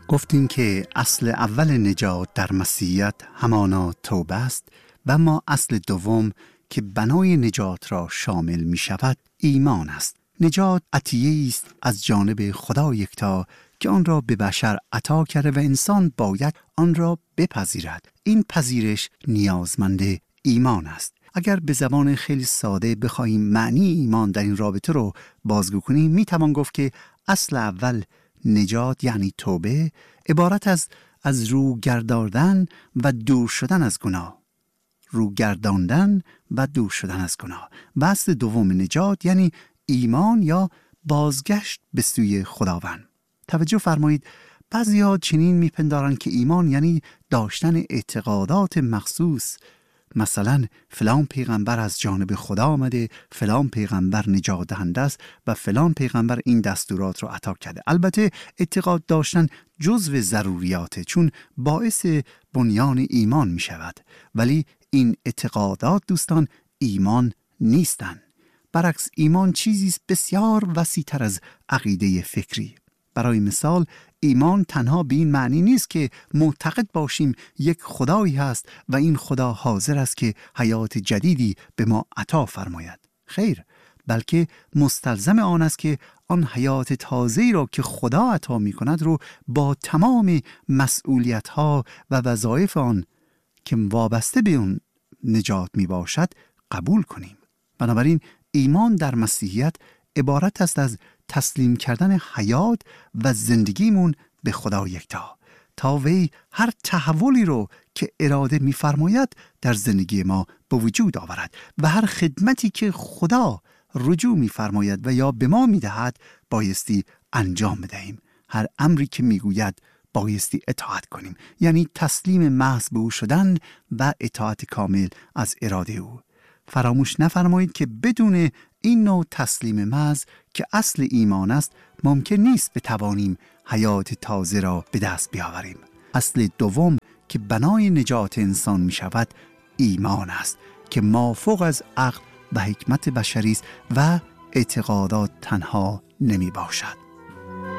گفتیم که اصل اول نجات در مسیحیت همانا توبه است و اما اصل دوم که بنای نجات را شامل می شود ایمان است. نجات عطیه است از جانب خدا یکتا که آن را به بشر عطا کرده و انسان باید آن را بپذیرد. این پذیرش نیازمند ایمان است. اگر به زبان خیلی ساده بخواهیم معنی ایمان در این رابطه رو بازگو کنیم، می توان گفت که اصل اول نجات یعنی توبه عبارت از رو گرداندن و دور شدن از گناه. رو گرداندن و دور شدن از گناه. و اصل دوم نجات یعنی ایمان یا بازگشت به سوی خداوند. توجه فرمایید، بعضی‌ها چنین میپندارند که ایمان یعنی داشتن اعتقادات مخصوص، مثلا فلان پیغمبر از جانب خدا آمده، فلان پیغمبر نجات دهنده است و فلان پیغمبر این دستورات را عطا کرده. البته اعتقاد داشتن جزو ضروریاته، چون باعث بنیان ایمان می شود، ولی این اعتقادات دوستان ایمان نیستند. برعکس ایمان چیزی است بسیار وسیع‌تر از عقیده فکری. برای مثال ایمان تنها به این معنی نیست که معتقد باشیم یک خدایی هست و این خدا حاضر است که حیات جدیدی به ما عطا فرماید. خیر، بلکه مستلزم آن است که آن حیات تازه‌ای را که خدا عطا می کند رو با تمام مسئولیت‌ها و وظایف آن که وابسته به اون نجات می باشد قبول کنیم. بنابراین ایمان در مسیحیت عبارت است از تسلیم کردن حیات و زندگیمون به خدا یکتا تا وی هر تحولی رو که اراده می‌فرماید در زندگی ما به وجود آورد و هر خدمتی که خدا رجوع می‌فرماید و یا به ما می‌دهد بایستی انجام بدهیم. هر امری که می‌گوید بایستی اطاعت کنیم، یعنی تسلیم محض به او شدن و اطاعت کامل از اراده او. فراموش نفرمایید که بدون این نوع تسلیم محض که اصل ایمان است ممکن نیست بتوانیم حیات تازه را به دست بیاوریم. اصل دوم که بنای نجات انسان می شود ایمان است که مافوق از عقل و حکمت بشری است و اعتقادات تنها نمی باشد.